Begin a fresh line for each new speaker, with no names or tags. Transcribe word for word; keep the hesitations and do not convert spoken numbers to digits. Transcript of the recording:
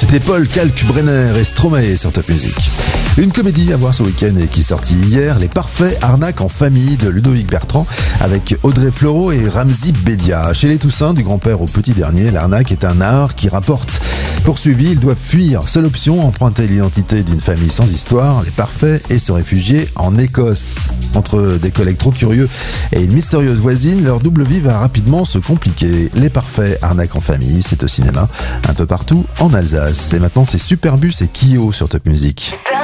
C'était Paul Kalkbrenner et Stromae sur Top Music. Une comédie à voir ce week-end et qui est sortie hier, Les Parfaits Arnaques en famille de Ludovic Bertrand avec Audrey Fleurot et Ramzy Bedia. Chez les Toussaint, du grand-père au petit dernier, l'arnaque est un art qui rapporte. Poursuivis, ils doivent fuir. Seule option, emprunter l'identité d'une famille sans histoire, les parfaits, et se réfugier en Écosse. Entre des collègues trop curieux et une mystérieuse voisine, leur double vie va rapidement se compliquer. Les Parfaits Arnaques en famille, c'est au cinéma, un peu partout en Alsace. Et maintenant, c'est Superbus et Kyo sur Top Music.